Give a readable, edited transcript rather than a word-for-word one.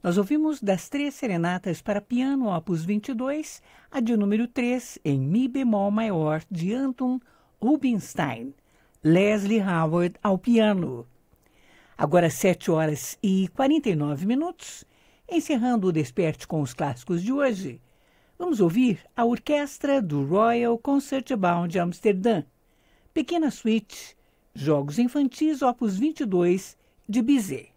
Nós ouvimos das três serenatas para piano, opus 22, a de número 3, em Mi bemol maior, de Anton Rubinstein, Leslie Howard ao piano. Agora 7h49, encerrando o Desperte com os clássicos de hoje, vamos ouvir a orquestra do Royal Concertgebouw de Amsterdã, Pequena Suíte, Jogos Infantis, opus 22, de Bizet.